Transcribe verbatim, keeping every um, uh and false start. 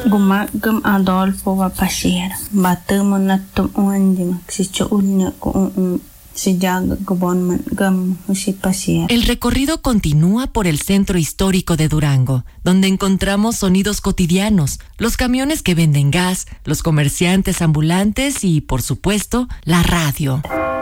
Gumagam Adolfo va pasir. Batemo na tum undi si cho unya ko si jag gobon gam si pasir. El recorrido continúa por el centro histórico de Durango, donde encontramos sonidos cotidianos, los camiones que venden gas, los comerciantes ambulantes y, por supuesto, la radio.